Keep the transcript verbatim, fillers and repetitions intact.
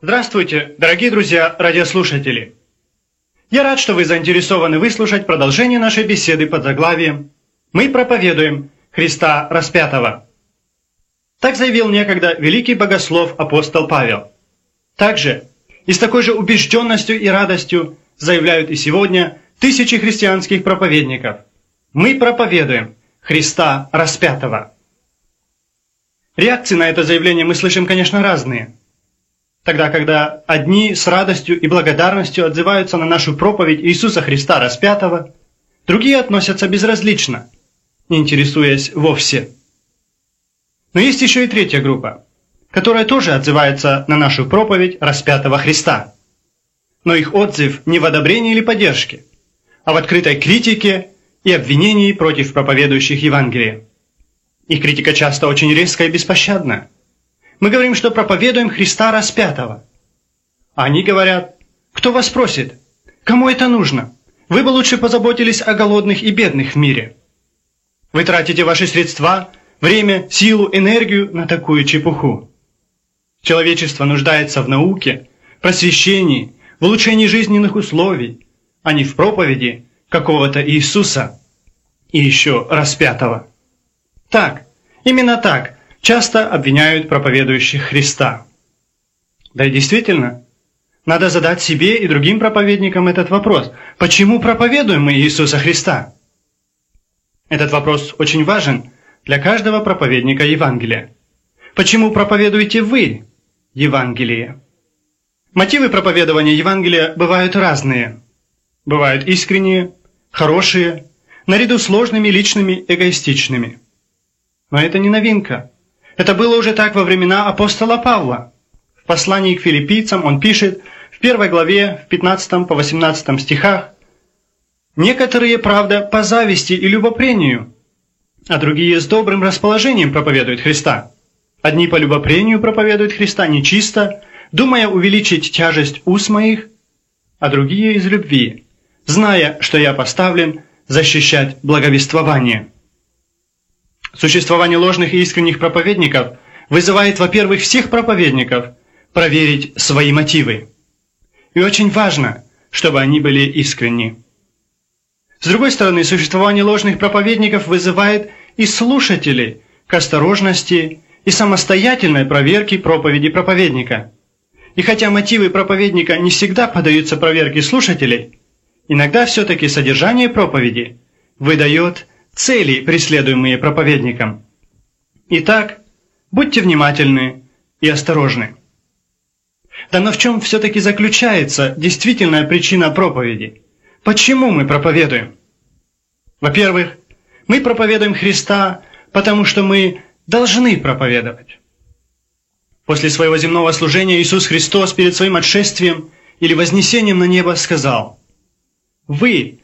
Здравствуйте, дорогие друзья, радиослушатели! Я рад, что вы заинтересованы выслушать продолжение нашей беседы под заглавием «Мы проповедуем Христа распятого». Так заявил некогда великий богослов апостол Павел. Также и с такой же убежденностью и радостью заявляют и сегодня тысячи христианских проповедников. Мы проповедуем Христа распятого. Реакции на это заявление мы слышим, конечно, разные. Тогда, когда одни с радостью и благодарностью отзываются на нашу проповедь Иисуса Христа распятого, другие относятся безразлично, не интересуясь вовсе. Но есть еще и третья группа, которая тоже отзывается на нашу проповедь распятого Христа. Но их отзыв не в одобрении или поддержке, а в открытой критике и обвинении против проповедующих Евангелие. Их критика часто очень резкая и беспощадна. Мы говорим, что проповедуем Христа распятого. А они говорят: кто вас просит? Кому это нужно? Вы бы лучше позаботились о голодных и бедных в мире. Вы тратите ваши средства, время, силу, энергию на такую чепуху. Человечество нуждается в науке, просвещении, в улучшении жизненных условий, а не в проповеди какого-то Иисуса и еще распятого. Так, именно так часто обвиняют проповедующих Христа. Да и действительно, надо задать себе и другим проповедникам этот вопрос: почему проповедуем мы Иисуса Христа? Этот вопрос очень важен для каждого проповедника Евангелия. Почему проповедуете вы Евангелие? Мотивы проповедования Евангелия бывают разные. Бывают искренние, хорошие, наряду с ложными, личными, эгоистичными. Но это не новинка. Это было уже так во времена апостола Павла. В послании к филиппийцам он пишет в первой главе, в пятнадцатом по восемнадцатом стихах: «Некоторые, правда, по зависти и любопрению, а другие с добрым расположением проповедуют Христа. Одни по любопрению проповедуют Христа нечисто, думая увеличить тяжесть уст моих, а другие из любви, зная, что я поставлен защищать благовествование». Существование ложных и искренних проповедников вызывает, во-первых, всех проповедников проверить свои мотивы. И очень важно, чтобы они были искренни. С другой стороны, существование ложных проповедников вызывает и слушателей к осторожности и самостоятельной проверке проповеди проповедника. И хотя мотивы проповедника не всегда поддаются проверке слушателей, иногда все-таки содержание проповеди выдает цели, преследуемые проповедником. Итак, будьте внимательны и осторожны. Да но в чем все-таки заключается действительная причина проповеди? Почему мы проповедуем? Во-первых, мы проповедуем Христа, потому что мы должны проповедовать. После своего земного служения Иисус Христос перед своим отшествием или вознесением на небо сказал: «Вы